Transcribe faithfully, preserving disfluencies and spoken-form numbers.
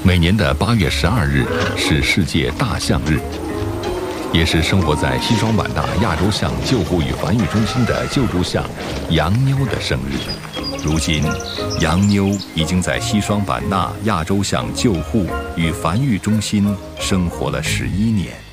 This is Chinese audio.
每年的八月十二日是世界大象日，也是生活在西双版纳亚洲象救护与繁育中心的救助象杨妞的生日。如今，杨妞已经在西双版纳亚洲象救护与繁育中心生活了十一年。